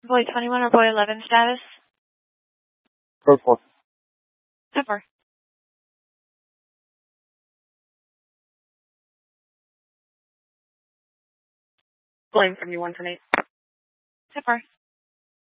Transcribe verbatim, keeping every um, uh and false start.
Boy twenty-one or boy eleven status? Code four. ten four. Blame from you one from eight. ten four.